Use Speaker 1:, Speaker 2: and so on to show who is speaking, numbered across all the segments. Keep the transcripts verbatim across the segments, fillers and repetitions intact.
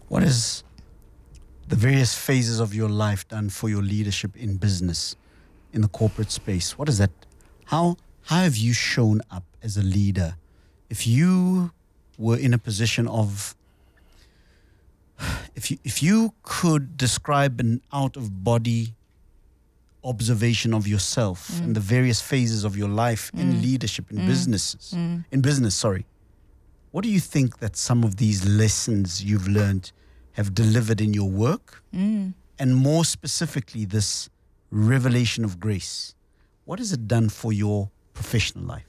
Speaker 1: What has the various phases of your life done for your leadership in business, in the corporate space? What is that? How, how have you shown up as a leader? If you were in a position of, if you, if you could describe an out-of-body observation of yourself
Speaker 2: Mm.
Speaker 1: and the various phases of your life in
Speaker 2: Mm.
Speaker 1: leadership, in
Speaker 2: Mm.
Speaker 1: businesses,
Speaker 2: Mm.
Speaker 1: in business, sorry, what do you think that some of these lessons you've learned have delivered in your work?
Speaker 2: Mm.
Speaker 1: And more specifically, this revelation of grace, what has it done for your professional life?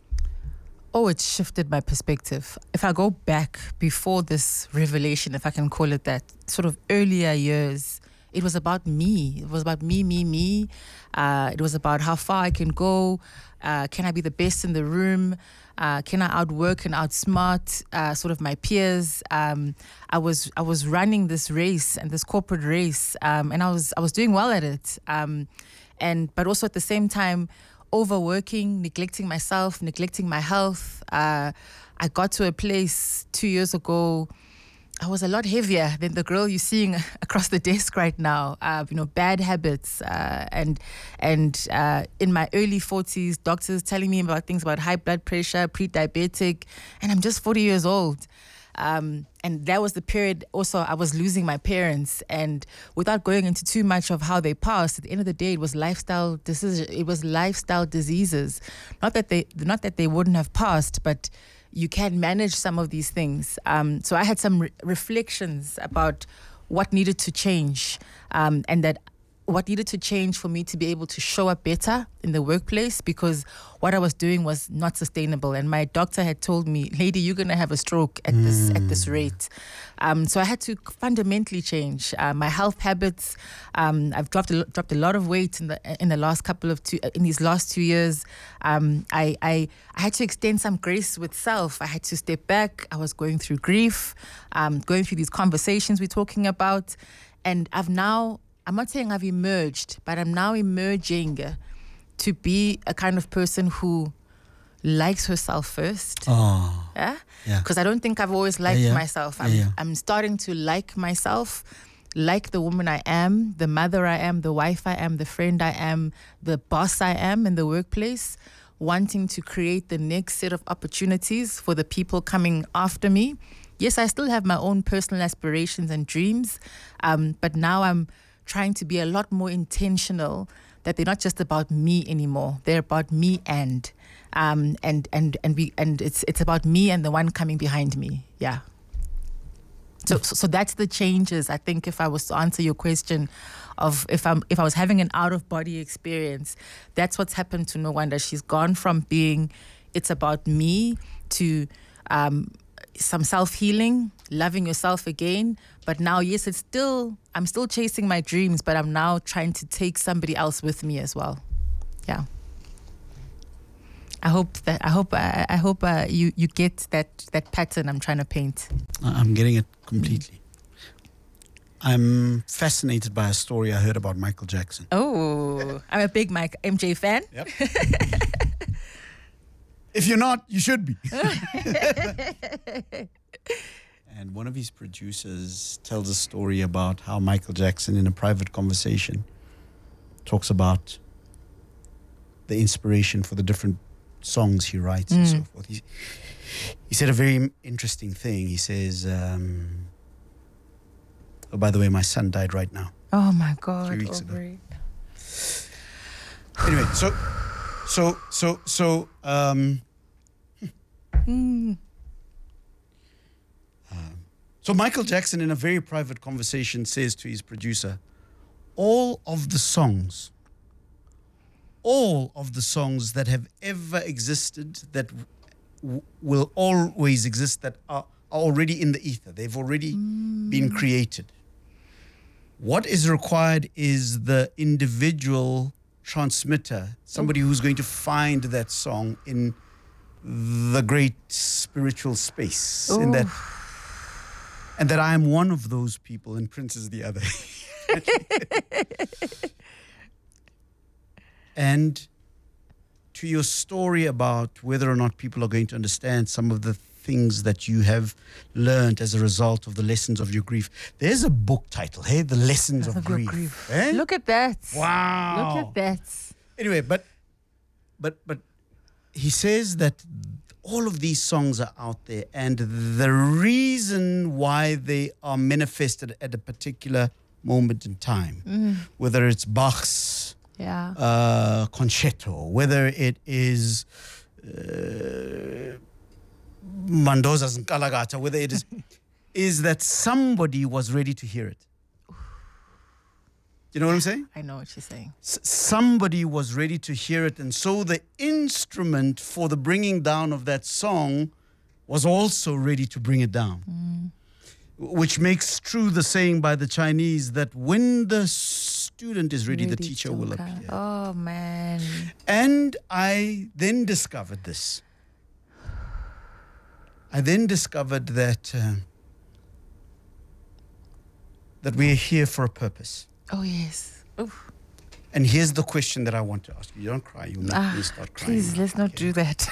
Speaker 2: Oh, it's shifted my perspective. If I go back before this revelation, if I can call it that, sort of earlier years, it was about me. It was about me, me, me. Uh, it was about how far I can go. Uh, can I be the best in the room? Uh, can I outwork and outsmart uh, sort of my peers? Um, I was I was running this race and this corporate race, um, and I was I was doing well at it. Um, and but also at the same time, overworking, neglecting myself, neglecting my health. Uh, I got to a place two years ago. I was a lot heavier than the girl you're seeing across the desk right now. Uh, you know, bad habits, uh, and and uh, in my early forties, doctors telling me about things about high blood pressure, pre-diabetic, and I'm just forty years old. Um, and that was the period also I was losing my parents, and without going into too much of how they passed, at the end of the day, it was lifestyle diseases. It was lifestyle diseases. Not that they, not that they wouldn't have passed, but you can manage some of these things. Um, so I had some re- reflections about what needed to change, um, and that what needed to change for me to be able to show up better in the workplace, because what I was doing was not sustainable. And my doctor had told me, lady, you're going to have a stroke at mm. this at this rate. Um, so I had to fundamentally change uh, my health habits. Um, I've dropped a, dropped a lot of weight in the in the last couple of two, in these last two years. Um, I, I I had to extend some grace with self. I had to step back. I was going through grief, um, going through these conversations we're talking about, and I've now. I'm not saying I've emerged, but I'm now emerging to be a kind of person who likes herself first.
Speaker 1: Oh,
Speaker 2: yeah,
Speaker 1: yeah.
Speaker 2: Because I don't think I've always liked
Speaker 1: yeah, yeah.
Speaker 2: myself. I'm,
Speaker 1: yeah, yeah.
Speaker 2: I'm starting to like myself, like the woman I am, the mother I am, the wife I am, the friend I am, the boss I am in the workplace, wanting to create the next set of opportunities for the people coming after me. Yes, I still have my own personal aspirations and dreams, um, but now I'm trying to be a lot more intentional, that they're not just about me anymore. They're about me and um and and and we and it's it's about me and the one coming behind me. Yeah. So so, so that's the changes. I think if I was to answer your question of if I'm if I was having an out of body experience, that's what's happened to Nwanda. She's gone from being it's about me to um some self-healing, loving yourself again. But now, yes, it's still, I'm still chasing my dreams, but I'm now trying to take somebody else with me as well. Yeah. I hope that, I hope, I, I hope uh, you, you get that, that pattern I'm trying to paint.
Speaker 1: I'm getting it completely. I'm fascinated by a story I heard about Michael Jackson.
Speaker 2: Oh, I'm a big Mike M J fan.
Speaker 1: Yep. If you're not, you should be. And one of his producers tells a story about how Michael Jackson, in a private conversation, talks about the inspiration for the different songs he writes mm. and so forth. He, he said a very interesting thing. He says, um, oh, by the way, my son died right now.
Speaker 2: Oh, my God.
Speaker 1: Three weeks
Speaker 2: over
Speaker 1: ago.
Speaker 2: It.
Speaker 1: Anyway, so... So, so, so, um,
Speaker 2: mm.
Speaker 1: um, so Michael Jackson, in a very private conversation, says to his producer, all of the songs, all of the songs that have ever existed, that w- will always exist, that are, are already in the ether. They've already mm. been created. What is required is the individual transmitter, somebody who's going to find that song in the great spiritual space,
Speaker 2: Ooh.
Speaker 1: in that, and that I am one of those people and Prince is the other. And to your story about whether or not people are going to understand some of the things that you have learned as a result of the lessons of your grief. There's a book title, hey? The Lessons of,
Speaker 2: Of your
Speaker 1: Grief.
Speaker 2: grief.
Speaker 1: Eh?
Speaker 2: Look at that.
Speaker 1: Wow.
Speaker 2: Look at that.
Speaker 1: Anyway, but but but he says that all of these songs are out there, and the reason why they are manifested at a particular moment in time,
Speaker 2: Mm.
Speaker 1: whether it's Bach's
Speaker 2: Yeah.
Speaker 1: uh, concerto, whether it is uh, Mendoza's Nkalagata, whether it is, is that somebody was ready to hear it. You know what I'm saying?
Speaker 2: I know what you're saying.
Speaker 1: S- somebody was ready to hear it, and so the instrument for the bringing down of that song was also ready to bring it down.
Speaker 2: Mm.
Speaker 1: Which makes true the saying by the Chinese that when the student is ready, the
Speaker 2: Ready
Speaker 1: teacher
Speaker 2: to
Speaker 1: will
Speaker 2: come.
Speaker 1: appear.
Speaker 2: Oh, man.
Speaker 1: And I then discovered this. I then discovered that uh, that we are here for a purpose.
Speaker 2: Oh, yes. Oof.
Speaker 1: And here's the question that I want to ask you. You don't cry. You make
Speaker 2: Ah,
Speaker 1: me start crying.
Speaker 2: please, let's not
Speaker 1: Okay.
Speaker 2: do that.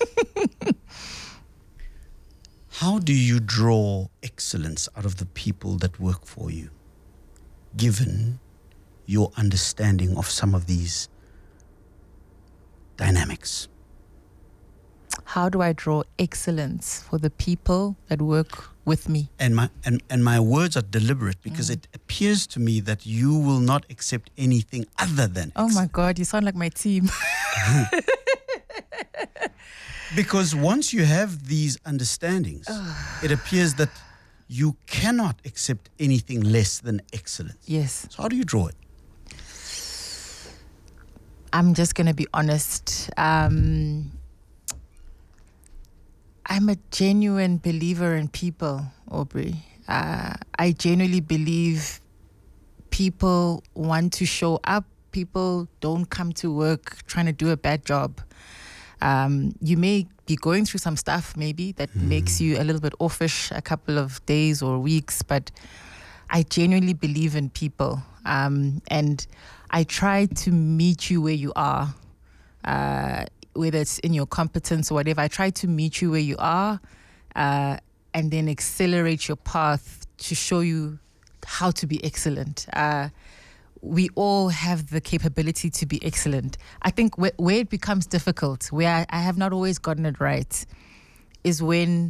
Speaker 1: How do you draw excellence out of the people that work for you, given your understanding of some of these dynamics?
Speaker 2: How do I draw excellence for the people that work with me?
Speaker 1: And my and, and my words are deliberate because it appears to me that you will not accept anything other than
Speaker 2: Oh, my
Speaker 1: excellence.
Speaker 2: God, you sound like my team.
Speaker 1: Because once you have these understandings, it appears that you cannot accept anything less than excellence.
Speaker 2: Yes.
Speaker 1: So how do you draw it?
Speaker 2: I'm just going to be honest. Um, I'm a genuine believer in people, Aubrey. Uh, I genuinely believe people want to show up. People don't come to work trying to do a bad job. Um, you may be going through some stuff maybe that makes you a little bit offish a couple of days or weeks, but I genuinely believe in people. Um, and I try to meet you where you are, uh, whether it's in your competence or whatever. I try to meet you where you are uh, and then accelerate your path to show you how to be excellent. Uh, we all have the capability to be excellent. I think where, where it becomes difficult, where I, I have not always gotten it right, is when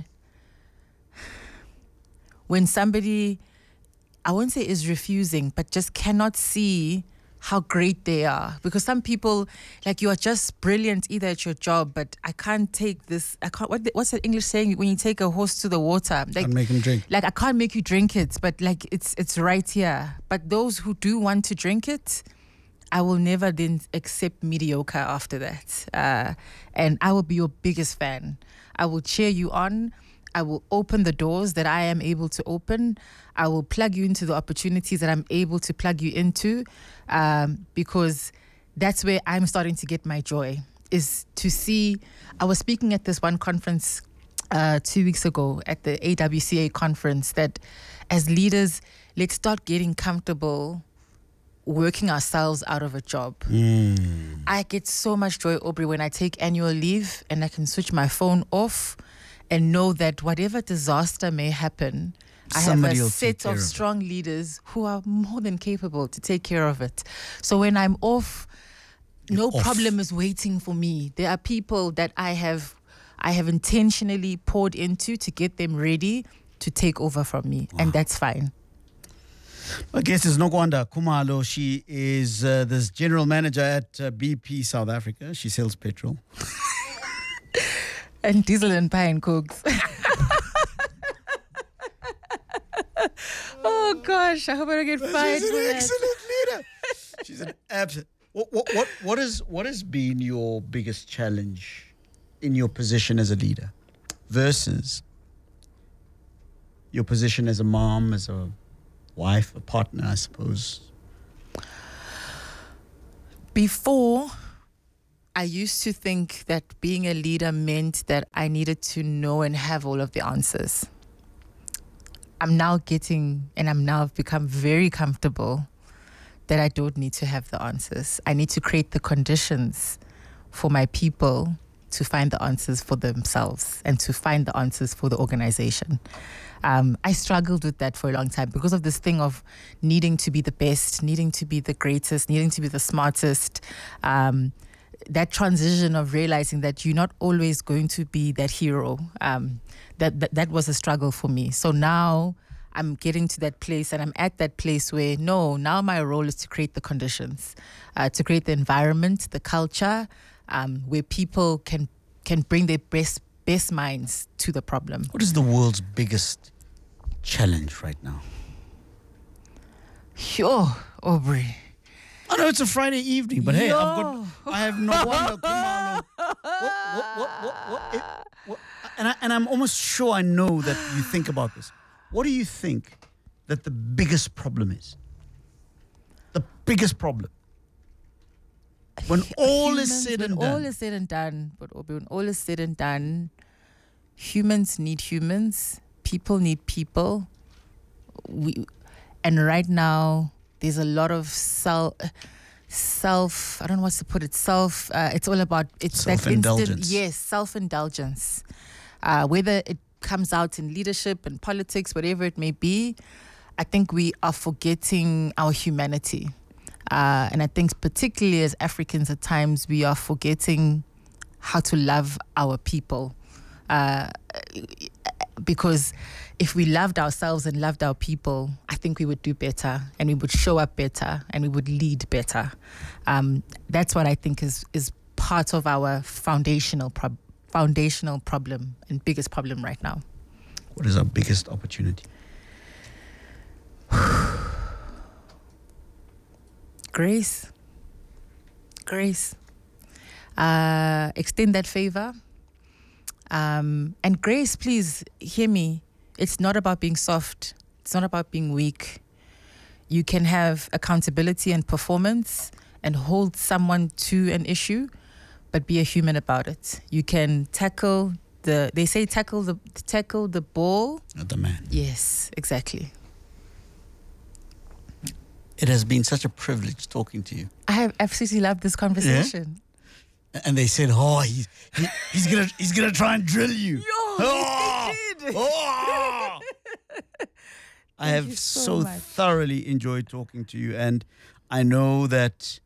Speaker 2: when somebody, I won't say is refusing, but just cannot see how great they are. Because some people, like, you are just brilliant either at your job, but I can't take this, I can't, what, what's that English saying when you take a horse to the water? Like,
Speaker 1: And make him drink.
Speaker 2: like I can't make you drink it, but like it's it's right here. But those who do want to drink it, I will never then accept mediocre after that. Uh, and I will be your biggest fan. I will cheer you on. I will open the doors that I am able to open. I will plug you into the opportunities that I'm able to plug you into, um, because that's where I'm starting to get my joy, is to see. I was speaking at this one conference uh, two weeks ago at the A W C A conference that as leaders, let's start getting comfortable working ourselves out of a job.
Speaker 1: Mm.
Speaker 2: I get so much joy, Aubrey, when I take annual leave and I can switch my phone off and know that whatever disaster may happen, I
Speaker 1: Somebody
Speaker 2: have
Speaker 1: will
Speaker 2: a
Speaker 1: take
Speaker 2: set
Speaker 1: care
Speaker 2: of
Speaker 1: of it.
Speaker 2: strong leaders who are more than capable to take care of it. So when I'm off, no
Speaker 1: off.
Speaker 2: problem is waiting for me. There are people that I have I have intentionally poured into to get them ready to take over from me. And that's fine.
Speaker 1: My guest is Nokwanda Khumalo. She is uh, this general manager at uh, B P South Africa. She sells petrol.
Speaker 2: And diesel and pine cooks. Oh gosh, I hope I don't get fired
Speaker 1: She's
Speaker 2: for
Speaker 1: an
Speaker 2: that.
Speaker 1: excellent leader. She's an absolute. What, what, what, what, is, what has been your biggest challenge in your position as a leader versus your position as a mom, as a wife, a partner, I suppose?
Speaker 2: Before, I used to think that being a leader meant that I needed to know and have all of the answers. I'm now getting, and I'm now become very comfortable that I don't need to have the answers. I need to create the conditions for my people to find the answers for themselves and to find the answers for the organization. Um, I struggled with that for a long time because of this thing of needing to be the best, needing to be the greatest, needing to be the smartest. Um, that transition of realizing that you're not always going to be that hero, um, that, that that was a struggle for me. So now I'm getting to that place, and I'm at that place where, no, now my role is to create the conditions, uh, to create the environment, the culture, um, where people can can bring their best best minds to the problem.
Speaker 1: What is the world's biggest challenge right now?
Speaker 2: Sure, Aubrey.
Speaker 1: I know it's a Friday evening, but hey,
Speaker 2: Yo.
Speaker 1: I've got, I have no wonder, Khumalo. What, what, what, what, what, it, what, and, I, and I'm almost sure I know that you think about this. What do you think that the biggest problem is? The biggest problem. When all
Speaker 2: Humans,
Speaker 1: is said
Speaker 2: when
Speaker 1: and
Speaker 2: all
Speaker 1: done.
Speaker 2: is said and done, but Aubrey, when all is said and done, humans need humans, people need people. We, and right now, there's a lot of self, self. I don't know what to put it. Self. Uh, it's all about it's that instant.
Speaker 1: Self-indulgence.
Speaker 2: Yes, self-indulgence. Uh, whether it comes out in leadership and politics, whatever it may be, I think we are forgetting our humanity. Uh, and I think particularly as Africans at times, we are forgetting how to love our people. Uh, because if we loved ourselves and loved our people, I think we would do better, and we would show up better, and we would lead better. Um, that's what I think is is part of our foundational prob- foundational problem and biggest problem right now.
Speaker 1: What is our biggest opportunity?
Speaker 2: Grace. Grace. Uh, extend that favor. Um, and grace, please hear me. It's not about being soft. It's not about being weak. You can have accountability and performance and hold someone to an issue, but be a human about it. You can tackle the, they say tackle the, tackle the ball.
Speaker 1: Not the man.
Speaker 2: Yes, exactly.
Speaker 1: It has been such a privilege talking to you.
Speaker 2: I have absolutely loved this conversation.
Speaker 1: And they said, "Oh, he, he, he's gonna he's gonna try and drill you."
Speaker 2: Yo,
Speaker 1: oh,
Speaker 2: they did.
Speaker 1: oh. I have
Speaker 2: you so
Speaker 1: so
Speaker 2: much.
Speaker 1: thoroughly enjoyed talking to you, and I know that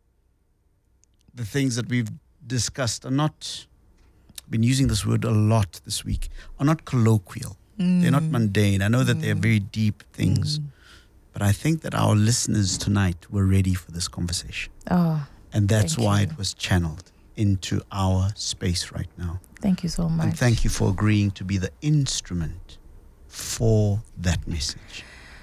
Speaker 1: the things that we've discussed are not. I've been using this word a lot this week. Are not colloquial.
Speaker 2: Mm.
Speaker 1: They're not mundane. I know that they're very deep things,
Speaker 2: Mm.
Speaker 1: but I think that our listeners tonight were ready for this conversation,
Speaker 2: Oh,
Speaker 1: and that's
Speaker 2: Thank
Speaker 1: why
Speaker 2: you.
Speaker 1: it was channeled into our space right now.
Speaker 2: thank you so much.
Speaker 1: And thank you for agreeing to be the instrument for that message.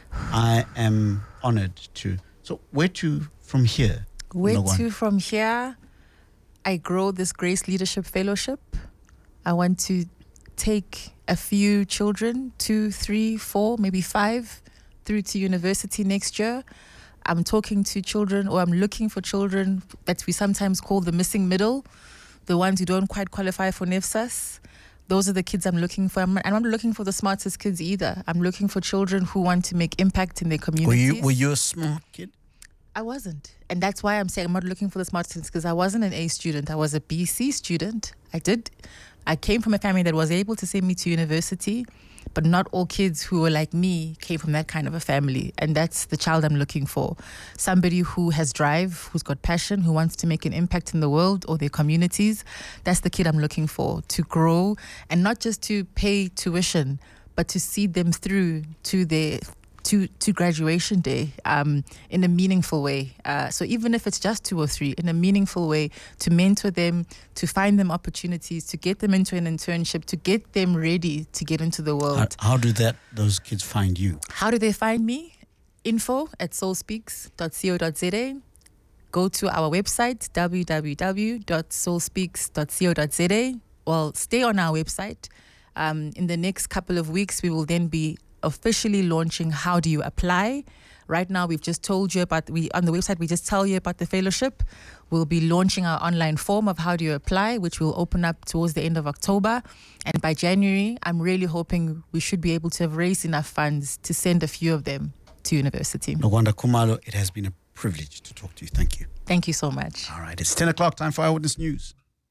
Speaker 1: I am honored to. So, where to from here?
Speaker 2: Where
Speaker 1: Nogwana?
Speaker 2: to from here? I grow this Grace Leadership Fellowship. I want to take a few children, two, three, four, maybe five, through to university next year. I'm talking to children, or I'm looking for children that we sometimes call the missing middle, the ones who don't quite qualify for NEFSAS. Those are the kids I'm looking for. I'm, I'm not looking for the smartest kids either. I'm looking for children who want to make impact in their
Speaker 1: Were
Speaker 2: communities.
Speaker 1: you were you a smart kid?
Speaker 2: I wasn't. And that's why I'm saying I'm not looking for the smart students, because I wasn't an A student. I was a B C student. I did. I came from a family that was able to send me to university, but not all kids who were like me came from that kind of a family. And that's the child I'm looking for. Somebody who has drive, who's got passion, who wants to make an impact in the world or their communities. That's the kid I'm looking for, to grow and not just to pay tuition, but to see them through to their to to graduation day um, in a meaningful way. Uh, so even if it's just two or three, in a meaningful way, to mentor them, to find them opportunities, to get them into an internship, to get them ready to get into the world.
Speaker 1: How, how do that those kids find you?
Speaker 2: How do they find me? Info at soul speaks dot co dot za. Go to our website, w w w dot soul speaks dot co dot za. Well, stay on our website. Um, in the next couple of weeks, we will then be officially launching How Do You Apply. Right now, we've just told you about, we on the website, we just tell you about the fellowship. We'll be launching our online form of How Do You Apply, which will open up towards the end of October. And by January, I'm really hoping we should be able to have raised enough funds to send a few of them to university.
Speaker 1: Nogwana Khumalo, it has been a privilege to talk to you. Thank you.
Speaker 2: Thank you so much.
Speaker 1: All right, it's ten o'clock, time for Eyewitness News.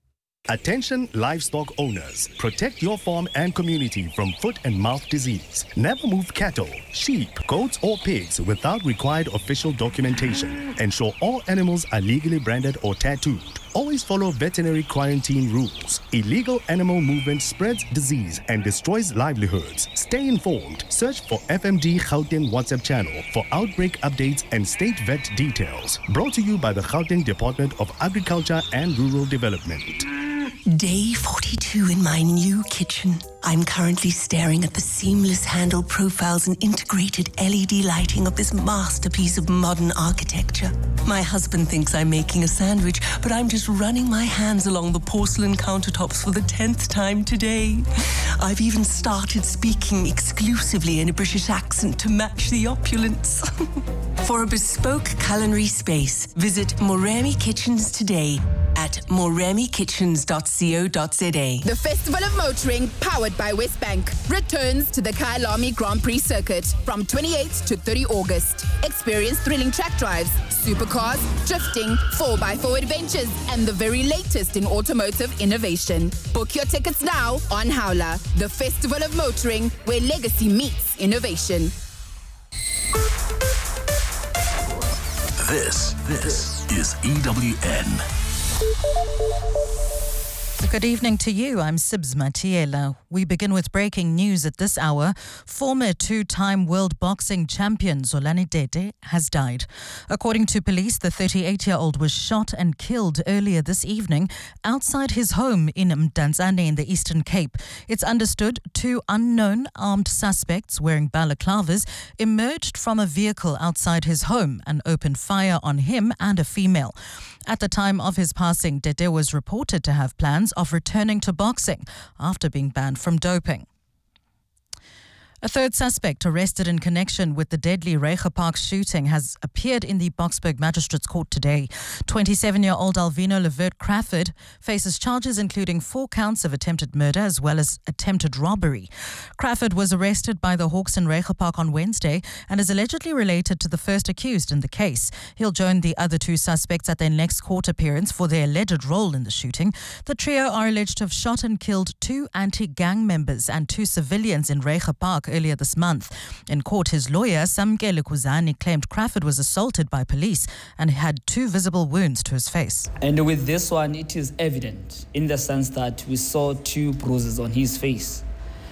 Speaker 3: Attention livestock owners. Protect your farm and community from foot and mouth disease. Never move cattle, sheep, goats or pigs without required official documentation. Ensure all animals are legally branded or tattooed. Always follow veterinary quarantine rules. Illegal animal movement spreads disease and destroys livelihoods. Stay informed. Search for F M D Gauteng WhatsApp channel for outbreak updates and state vet details. Brought to you by the Gauteng Department of Agriculture and Rural Development.
Speaker 4: Day forty-two in my new kitchen. I'm currently staring at the seamless handle profiles and integrated L E D lighting of this masterpiece of modern architecture. My husband thinks I'm making a sandwich, but I'm just running my hands along the porcelain countertops for the tenth time today. I've even started speaking exclusively in a British accent to match the opulence. For a bespoke culinary space, visit Moremi Kitchens today at moremi kitchens dot co dot za.
Speaker 5: The Festival of Motoring, powered by Westbank, returns to the Kyalami Grand Prix circuit from twenty-eighth to thirtieth of August. Experience thrilling track drives, supercars, drifting, four by four adventures, and the very latest in automotive innovation. Book your tickets now on Howler, the Festival of Motoring, where legacy meets innovation.
Speaker 6: This, this is E W N.
Speaker 7: Good evening to you. I'm Sibs Matiela. We begin with breaking news at this hour. Former two-time world boxing champion Zolani Tete has died. According to police, the thirty-eight-year-old was shot and killed earlier this evening outside his home in Mdantsane in the Eastern Cape. It's understood two unknown armed suspects wearing balaclavas emerged from a vehicle outside his home and opened fire on him and a female. At the time of his passing, Tete was reported to have plans of returning to boxing after being banned from doping. A third suspect arrested in connection with the deadly Reiger Park shooting has appeared in the Boksburg Magistrates Court today. twenty-seven-year-old Alvino Levert Crawford faces charges including four counts of attempted murder as well as attempted robbery. Crawford was arrested by the Hawks in Reiger Park on Wednesday and is allegedly related to the first accused in the case. He'll join the other two suspects at their next court appearance for their alleged role in the shooting. The trio are alleged to have shot and killed two anti-gang members and two civilians in Reiger Park earlier this month. In court, his lawyer, Samkele Kuzani, claimed Crawford was assaulted by police and had two visible wounds to his face.
Speaker 8: And with this one, it is evident in the sense that we saw two bruises on his face.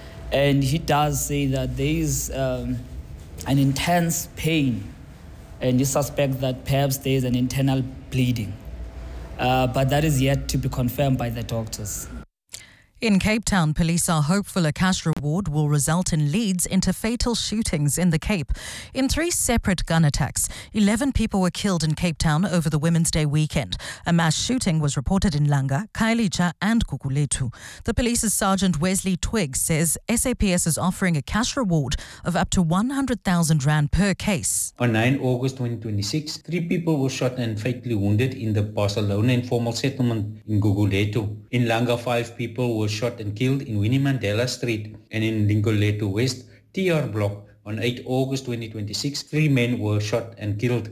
Speaker 8: And he does say that there is um, an intense pain, and he suspects that perhaps there is an internal bleeding. Uh, but that is yet to be confirmed by the doctors.
Speaker 7: In Cape Town, police are hopeful a cash reward will result in leads into fatal shootings in the Cape. In three separate gun attacks, eleven people were killed in Cape Town over the Women's Day weekend. A mass shooting was reported in Langa, Khayelitsha and Gugulethu. The police's Sergeant Wesley Twigg says S A P S is offering a cash reward of up to one hundred thousand rand per case.
Speaker 9: On the ninth of August twenty twenty-six, three people were shot and fatally wounded in the Barcelona informal settlement in Gugulethu. In Langa, five people were shot and killed in Winnie Mandela Street, and in Lingolethu West, T R Block, on the eighth of August twenty twenty-six, three men were shot and killed.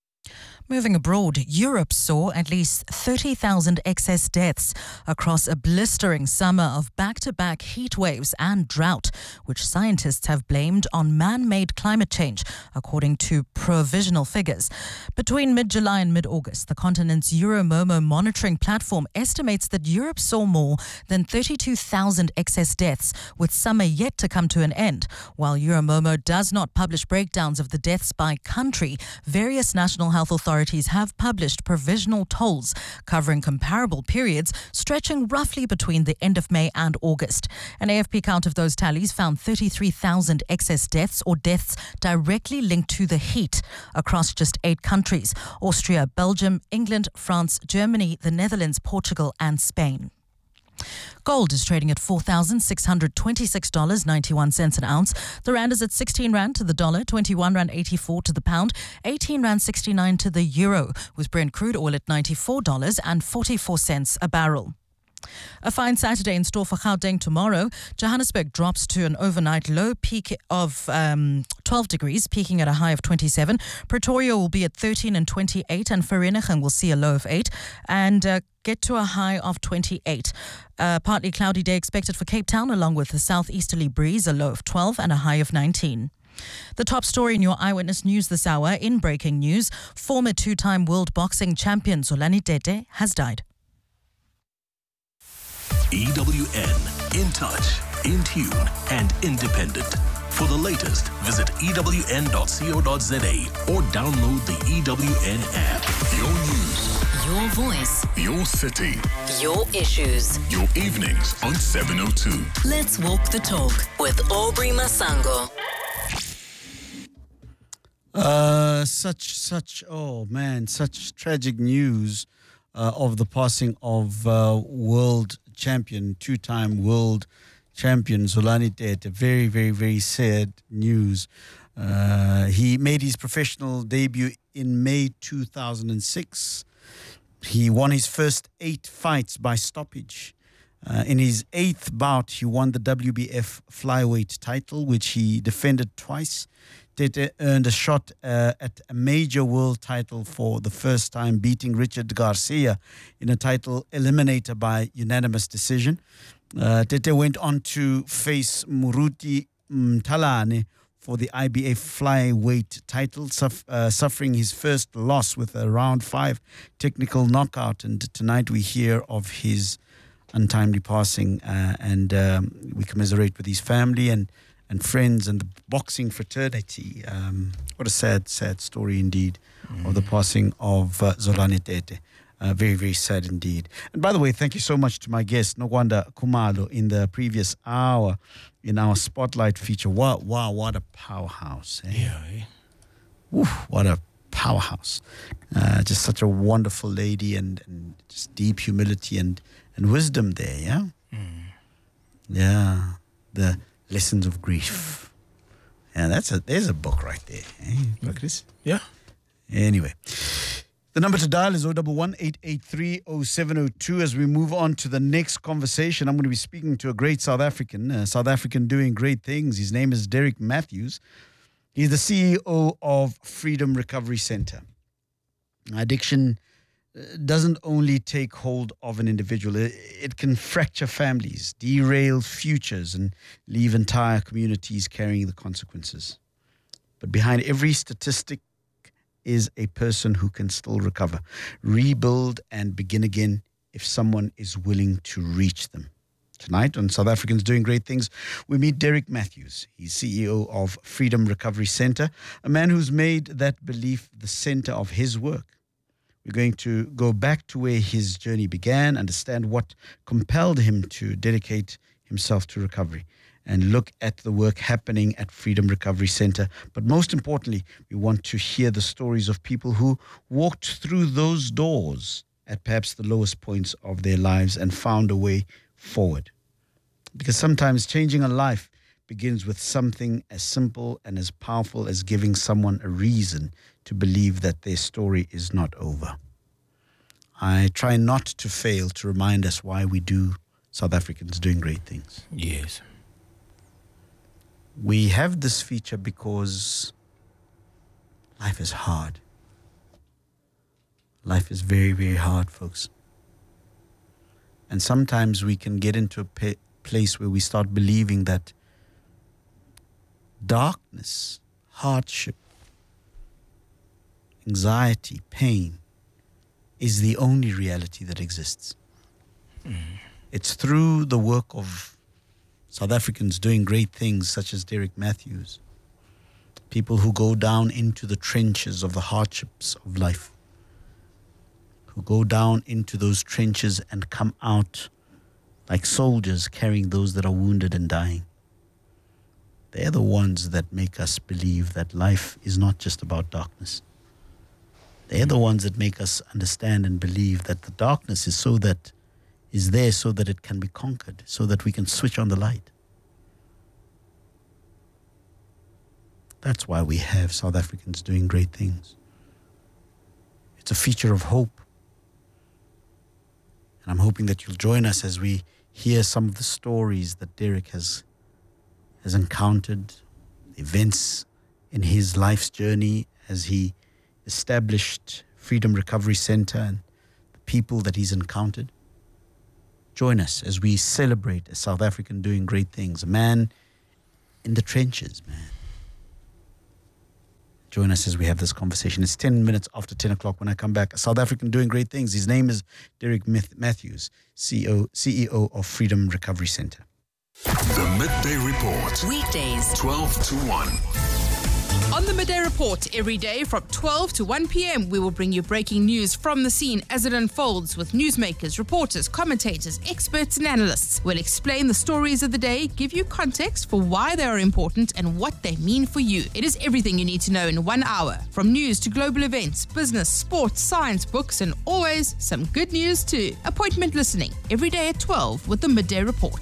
Speaker 7: Moving abroad, Europe saw at least thirty thousand excess deaths across a blistering summer of back-to-back heat waves and drought, which scientists have blamed on man-made climate change, according to provisional figures. Between mid-July and mid-August, the continent's Euromomo monitoring platform estimates that Europe saw more than thirty-two thousand excess deaths, with summer yet to come to an end. While Euromomo does not publish breakdowns of the deaths by country, various national health authorities have published provisional tolls covering comparable periods stretching roughly between the end of May and August. An A F P count of those tallies found thirty-three thousand excess deaths or deaths directly linked to the heat across just eight countries: Austria, Belgium, England, France, Germany, the Netherlands, Portugal and Spain. Gold is trading at four thousand six hundred twenty-six dollars and ninety-one cents an ounce. The rand is at sixteen rand to the dollar, twenty-one rand eighty-four to the pound, eighteen rand sixty-nine to the euro, with Brent crude oil at ninety-four dollars and forty-four cents a barrel. A fine Saturday in store for Gauteng tomorrow. Johannesburg drops to an overnight low peak of um, twelve degrees, peaking at a high of twenty-seven. Pretoria will be at thirteen and twenty-eight, and Vereeniging will see a low of eight and uh, get to a high of twenty-eight. Uh, partly cloudy day expected for Cape Town, along with a southeasterly breeze, a low of twelve and a high of nineteen. The top story in your Eyewitness News this hour. In breaking news, former two-time world boxing champion Zolani Tete has died.
Speaker 6: E W N, in touch, in tune, and independent. For the latest, visit E W N dot co dot za or download the E W N app.
Speaker 10: Your news,
Speaker 11: your voice,
Speaker 10: your city,
Speaker 11: your issues,
Speaker 10: your evenings on seven oh two.
Speaker 11: Let's walk the talk with Aubrey Masango.
Speaker 1: Uh, such, such, oh man, such tragic news uh, of the passing of uh, world champion, two-time world champion Zolani Tete. Very, very, very sad news. Uh, he made his professional debut in May two thousand six. He won his first eight fights by stoppage. Uh, in his eighth bout, he won the W B F flyweight title, which he defended twice. Tete earned a shot uh, at a major world title for the first time, beating Richard Garcia in a title eliminator by unanimous decision. Uh, Tete went on to face Muruti Mtalane for the I B F flyweight title, suff- uh, suffering his first loss with a round five technical knockout. And tonight we hear of his untimely passing, uh, and um, we commiserate with his family and and friends and the boxing fraternity. Um, what a sad, sad story indeed mm. of the passing of uh, Zolani Tete. Uh, very, very sad indeed. And by the way, thank you so much to my guest, Nogwanda Khumalo, in the previous hour in our Spotlight feature. Wow, wow, what a powerhouse. Eh?
Speaker 12: Yeah. Eh?
Speaker 1: Oof, what a powerhouse. Uh, just such a wonderful lady, and, and just deep humility and, and wisdom there, yeah?
Speaker 12: Mm.
Speaker 1: Yeah. The Lessons of Grief. Yeah, that's a there's a book right there. Eh? Chris?
Speaker 12: Yeah.
Speaker 1: Anyway. The number to dial is zero one one, eight eight three, zero seven zero two. As we move on to the next conversation, I'm going to be speaking to a great South African, a South African doing great things. His name is Derek Matthews. He's the C E O of Freedom Recovery Center. Addiction doesn't only take hold of an individual. It, it can fracture families, derail futures, and leave entire communities carrying the consequences. But behind every statistic is a person who can still recover, rebuild, and begin again if someone is willing to reach them. Tonight on South Africans Doing Great Things, we meet Derek Matthews. He's C E O of Freedom Recovery Center, a man who's made that belief the center of his work. We're going to go back to where his journey began, understand what compelled him to dedicate himself to recovery, and look at the work happening at Freedom Recovery Center. But most importantly, we want to hear the stories of people who walked through those doors at perhaps the lowest points of their lives and found a way forward. Because sometimes changing a life begins with something as simple and as powerful as giving someone a reason to believe that their story is not over. I try not to fail to remind us why we do South Africans Doing Great Things.
Speaker 12: Yes.
Speaker 1: We have this feature because life is hard. Life is very, very hard, folks. And sometimes we can get into a pa- place where we start believing that darkness, hardship, anxiety, pain is the only reality that exists.
Speaker 12: Mm.
Speaker 1: It's through the work of South Africans doing great things such as Derek Matthews, people who go down into the trenches of the hardships of life, who go down into those trenches and come out like soldiers carrying those that are wounded and dying. They're the ones that make us believe that life is not just about darkness. They're the ones that make us understand and believe that the darkness is so that is there so that it can be conquered, so that we can switch on the light. That's why we have South Africans Doing Great Things. It's a feature of hope. And I'm hoping that you'll join us as we hear some of the stories that Derek has has encountered, the events in his life's journey as he established Freedom Recovery Center and the people that he's encountered. Join us as we celebrate a South African doing great things, a man in the trenches, man. Join us as we have this conversation. It's ten minutes after ten o'clock when I come back. A South African doing great things. His name is Derek Matthews, C E O, C E O of Freedom Recovery Center.
Speaker 10: The Midday Report.
Speaker 11: Weekdays,
Speaker 10: twelve to one.
Speaker 5: On the Midday Report, every day from twelve to one p.m, we will bring you breaking news from the scene as it unfolds with newsmakers, reporters, commentators, experts and analysts. We'll explain the stories of the day, give you context for why they are important and what they mean for you. It is everything you need to know in one hour, from news to global events, business, sports, science, books, and always some good news too. Appointment listening every day at twelve with the Midday Report.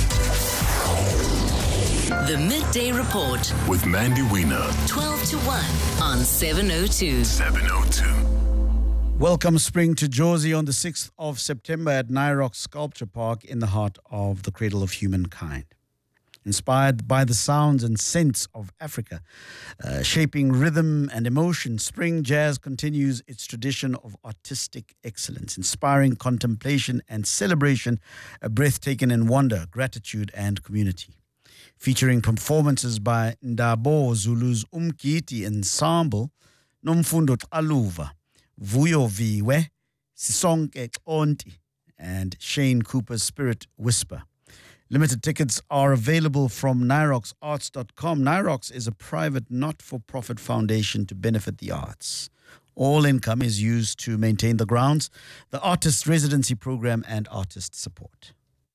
Speaker 11: the Midday Report
Speaker 10: With Mandy Wiener.
Speaker 11: twelve to one on seven oh two.
Speaker 10: seven oh two.
Speaker 1: Welcome spring to Jozi on the sixth of September at Nyrock Sculpture Park in the heart of the cradle of humankind. Inspired by the sounds and scents of Africa, uh, shaping rhythm and emotion, spring jazz continues its tradition of artistic excellence, inspiring contemplation and celebration, a breath taken in wonder, gratitude and community. Featuring performances by Ndabo Zulu's Umkiti Ensemble, Nomfundo Aluva, Vuyo Viwe, Sisonke Onti, and Shane Cooper's Spirit Whisper. Limited tickets are available from Nyrox Arts dot com. Nyrox is a private not-for-profit foundation to benefit the arts. All income is used to maintain the grounds, the artist residency program, and artist support.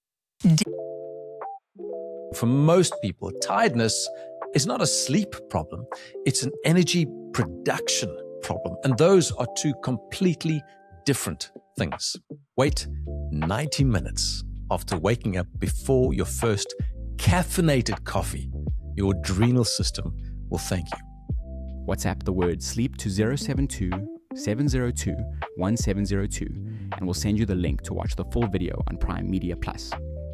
Speaker 12: For most people, tiredness is not a sleep problem. It's an energy production problem. And those are two completely different things. Wait ninety minutes after waking up before your first caffeinated coffee. Your adrenal system will thank you.
Speaker 13: WhatsApp the word sleep to zero seven two, seven zero two, one seven zero two and we'll send you the link to watch the full video on Prime Media Plus.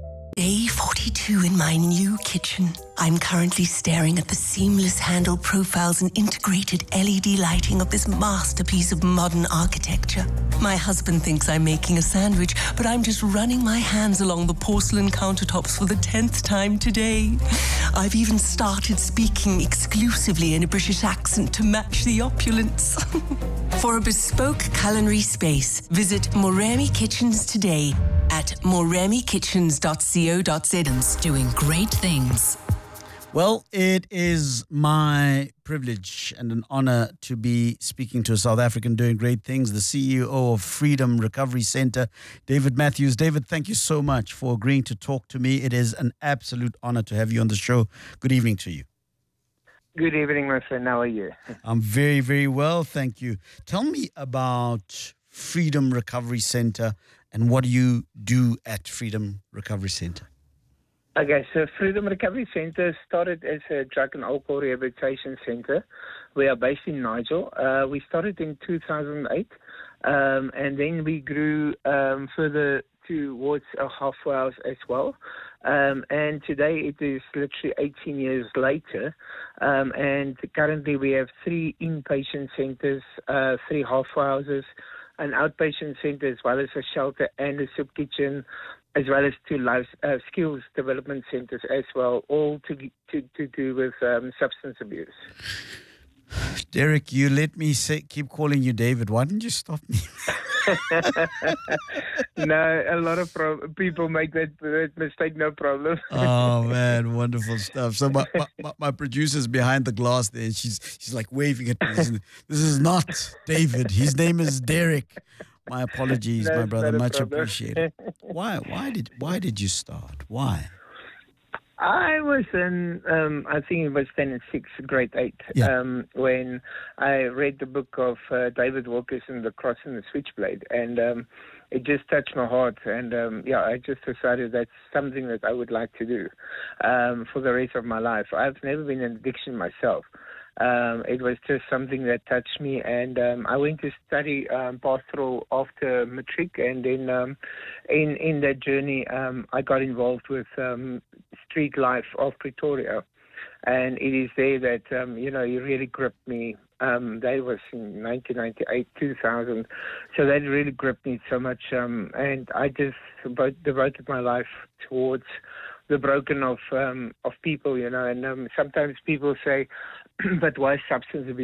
Speaker 4: Day forty-two in my new kitchen. I'm currently staring at the seamless handle profiles and integrated L E D lighting of this masterpiece of modern architecture. My husband thinks I'm making a sandwich, but I'm just running my hands along the porcelain countertops for the tenth time today. I've even started speaking exclusively in a British accent to match the opulence. For a bespoke culinary space, visit Moremi Kitchens today at moremi kitchens dot co dot za.
Speaker 11: Doing great things.
Speaker 1: Well, it is my privilege and an honor to be speaking to a South African doing great things, the C E O of Freedom Recovery Center, David Matthews. David, thank you so much for agreeing to talk to me. It is an absolute honor to have you on the show. Good evening to you.
Speaker 14: Good evening, my friend. How are you?
Speaker 1: I'm very, very well, thank you. Tell me about Freedom Recovery Center and what do you do at Freedom Recovery Center?
Speaker 14: Okay, so Freedom Recovery Center started as a drug and alcohol rehabilitation center. We are based in Nigel. Uh, we started in two thousand eight, um, and then we grew um, further towards a halfway house as well. Um, and today it is literally eighteen years later, um, and currently we have three inpatient centers, uh, three halfway houses, an outpatient center, as well as a shelter and a soup kitchen, as well as two life uh, skills development centers as well, all to to, to do with um, substance abuse.
Speaker 1: Derek, you let me say, keep calling you David. Why didn't you stop me?
Speaker 14: No, a lot of pro- people make that, that mistake, no problem.
Speaker 1: Oh, man, wonderful stuff. So my, my, my producer's behind the glass there, and she's, she's like waving at me. This is not David. His name is Derek. My apologies,
Speaker 14: That's
Speaker 1: my brother.
Speaker 14: not a
Speaker 1: Much
Speaker 14: problem.
Speaker 1: appreciated. Why, why, did, why did you start? Why?
Speaker 14: I was in, um, I think it was then in sixth, grade eight,
Speaker 1: Yeah.
Speaker 14: um, when I read the book of uh, David Wilkerson, The Cross and the Switchblade, and um, it just touched my heart. And um, yeah, I just decided that's something that I would like to do um, for the rest of my life. I've never been in addiction myself. Um, it was just something that touched me, and um, I went to study um, pastoral after matric, and then um, in in that journey, um, I got involved with um, street life of Pretoria, and it is there that um, you know it really gripped me. Um, that was in nineteen ninety-eight, two thousand, so that really gripped me so much, um, and I just about devoted my life towards the broken of um, of people, you know. And um, sometimes people say, "But why substance abuse?"